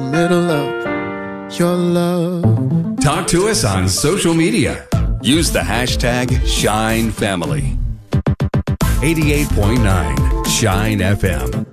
middle of your love. Talk to us on social media. Use the hashtag ShineFamily. 88.9 Shine FM.